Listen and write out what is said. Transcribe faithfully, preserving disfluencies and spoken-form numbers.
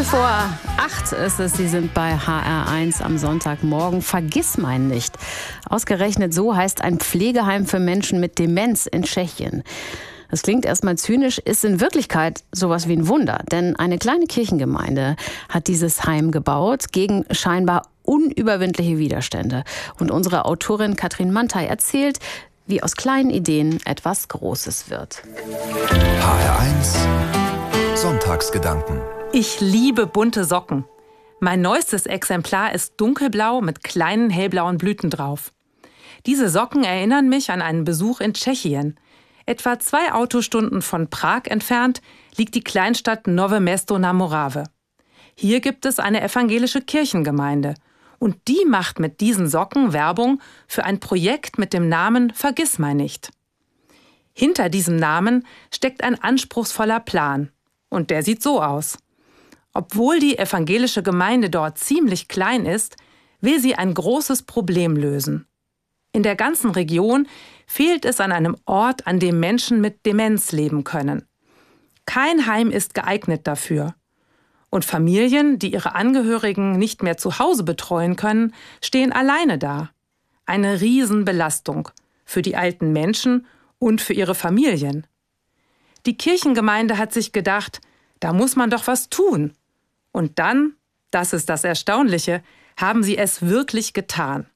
Viertel vor acht ist es. Sie sind bei H R eins am Sonntagmorgen. Vergissmein nicht. Ausgerechnet so heißt ein Pflegeheim für Menschen mit Demenz in Tschechien. Das klingt erstmal zynisch, ist in Wirklichkeit sowas wie ein Wunder. Denn eine kleine Kirchengemeinde hat dieses Heim gebaut gegen scheinbar unüberwindliche Widerstände. Und unsere Autorin Katrin Mantei erzählt, wie aus kleinen Ideen etwas Großes wird. H R eins Sonntagsgedanken. Ich liebe bunte Socken. Mein neuestes Exemplar ist dunkelblau mit kleinen hellblauen Blüten drauf. Diese Socken erinnern mich an einen Besuch in Tschechien. Etwa zwei Autostunden von Prag entfernt liegt die Kleinstadt Nové Mesto na Morave. Hier gibt es eine evangelische Kirchengemeinde. Und die macht mit diesen Socken Werbung für ein Projekt mit dem Namen Vergissmein nicht. Hinter diesem Namen steckt ein anspruchsvoller Plan. Und der sieht so aus. Obwohl die evangelische Gemeinde dort ziemlich klein ist, will sie ein großes Problem lösen. In der ganzen Region fehlt es an einem Ort, an dem Menschen mit Demenz leben können. Kein Heim ist geeignet dafür. Und Familien, die ihre Angehörigen nicht mehr zu Hause betreuen können, stehen alleine da. Eine Riesenbelastung für die alten Menschen und für ihre Familien. Die Kirchengemeinde hat sich gedacht, da muss man doch was tun. Und dann, das ist das Erstaunliche, haben sie es wirklich getan.